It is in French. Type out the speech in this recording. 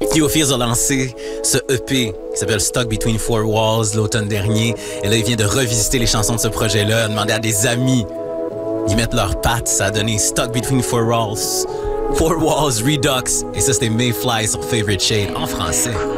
Theophilz a lancé ce EP qui s'appelle Stuck Between Four Walls l'automne dernier. Et là, il vient de revisiter les chansons de ce projet-là, a demandé à des amis d'y mettre leurs pattes. Ça a donné Stuck Between Four Walls Redux. Et ça, c'était Mayfly sur Favorite Shade en français.